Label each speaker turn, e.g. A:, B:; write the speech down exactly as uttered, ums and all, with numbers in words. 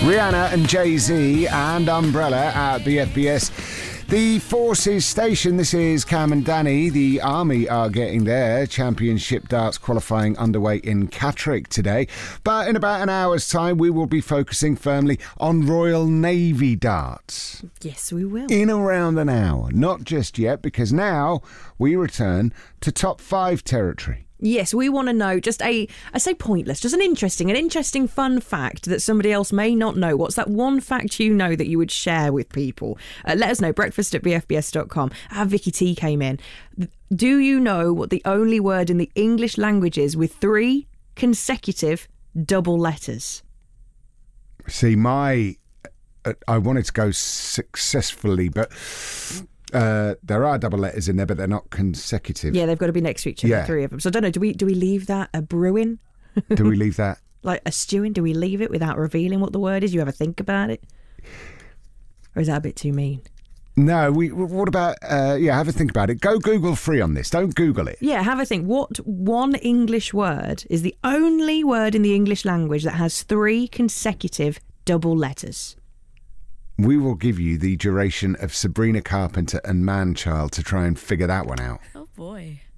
A: Rihanna and Jay-Z and Umbrella at B F B S. The Forces Station, this is Cam and Danny. The Army are getting their championship darts qualifying underway in Catterick today. But in about an hour's time, we will be focusing firmly on Royal Navy darts.
B: Yes, we will.
A: In around an hour. Not just yet, because now we return to top five territory.
B: Yes, we want to know just a, I say pointless, just an interesting, an interesting fun fact that somebody else may not know. What's that one fact you know that you would share with people? Uh, let us know, breakfast at b f b s dot com. Ah, Vicky T came in. Do you know what the only word in the English language is with three consecutive double letters?
A: See, my, uh, I wanted to go successfully, but... Uh, there are double letters in there, but they're not consecutive.
B: Yeah, they've got to be next to each other,
A: Yeah.
B: three of them. So I don't know, do we do we leave that a brewing?
A: Do we leave that?
B: Like a stewing? Do we leave it without revealing what the word is? You ever think about it? Or is that a bit too mean?
A: No, we. What about, uh, yeah, have a think about it. Go Google free on this. Don't Google it.
B: Yeah, have a think. What one English word is the only word in the English language that has three consecutive double letters?
A: We will give you the duration of Sabrina Carpenter and Man-Child to try and figure that one out.
C: Oh boy.